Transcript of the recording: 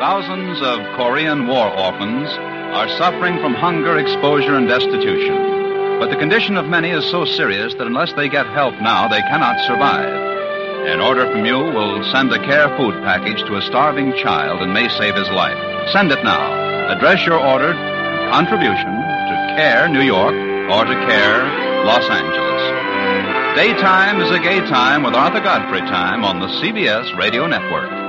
Thousands of Korean war orphans are suffering from hunger, exposure, and destitution. But the condition of many is so serious that unless they get help now, they cannot survive. An order from you will send a care food package to a starving child and may save his life. Send it now. Address your ordered contribution to CARE, New York, or to CARE, Los Angeles. Daytime is a gay time with Arthur Godfrey Time on the CBS Radio Network.